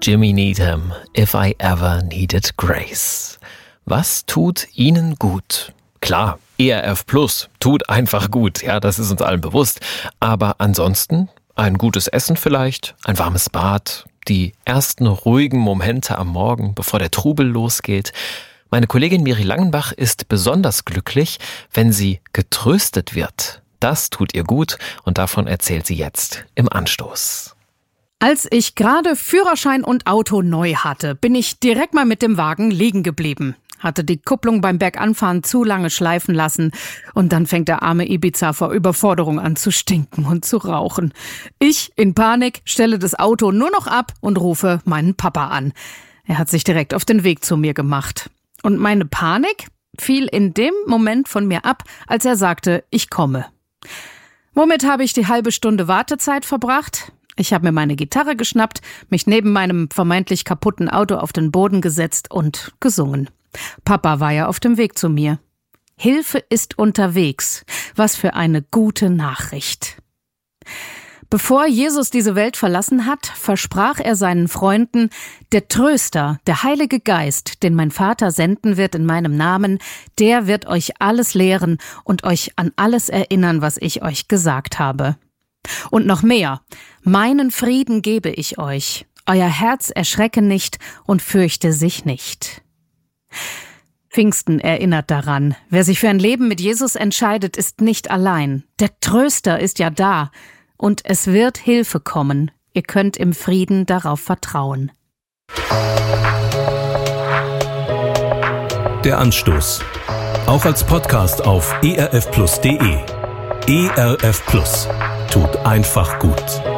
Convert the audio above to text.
Jimmy Needham, If I Ever Needed Grace. Was tut Ihnen gut? Klar, ERF Plus tut einfach gut, ja, das ist uns allen bewusst. Aber ansonsten ein gutes Essen vielleicht, ein warmes Bad, die ersten ruhigen Momente am Morgen, bevor der Trubel losgeht. Meine Kollegin Miri Langenbach ist besonders glücklich, wenn sie getröstet wird. Das tut ihr gut und davon erzählt sie jetzt im Anstoß. Als ich gerade Führerschein und Auto neu hatte, bin ich direkt mal mit dem Wagen liegen geblieben. Hatte die Kupplung beim Berganfahren zu lange schleifen lassen und dann fängt der arme Ibiza vor Überforderung an zu stinken und zu rauchen. Ich, in Panik, stelle das Auto nur noch ab und rufe meinen Papa an. Er hat sich direkt auf den Weg zu mir gemacht. Und meine Panik fiel in dem Moment von mir ab, als er sagte, ich komme. Womit habe ich die halbe Stunde Wartezeit verbracht? Ich habe mir meine Gitarre geschnappt, mich neben meinem vermeintlich kaputten Auto auf den Boden gesetzt und gesungen. Papa war ja auf dem Weg zu mir. Hilfe ist unterwegs. Was für eine gute Nachricht. Bevor Jesus diese Welt verlassen hat, versprach er seinen Freunden, der Tröster, der Heilige Geist, den mein Vater senden wird in meinem Namen, der wird euch alles lehren und euch an alles erinnern, was ich euch gesagt habe. Und noch mehr, meinen Frieden gebe ich euch, euer Herz erschrecke nicht und fürchte sich nicht. Pfingsten erinnert daran, wer sich für ein Leben mit Jesus entscheidet, ist nicht allein. Der Tröster ist ja da und es wird Hilfe kommen. Ihr könnt im Frieden darauf vertrauen. Der Anstoß. Auch als Podcast auf erfplus.de. ERF Plus. Tut einfach gut.